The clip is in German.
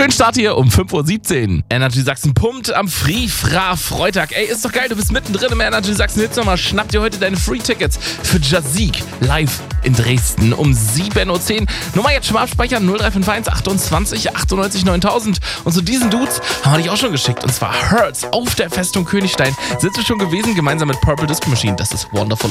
Schönen Start hier um 5:17 Uhr. Energy Sachsen pumpt am Free-Fra-Freitag. Ey, ist doch geil, du bist mittendrin im Energy Sachsen Hitsommer. Schnapp dir heute deine Free-Tickets für Jazik live in Dresden um 7:10 Uhr. Nummer jetzt schon mal abspeichern, 0351 28 98 9000. Und zu diesen Dudes haben wir dich auch schon geschickt. Und zwar Hurts auf der Festung Königstein. Sind wir schon gewesen, gemeinsam mit Purple Disco Machine. Das ist Wonderful.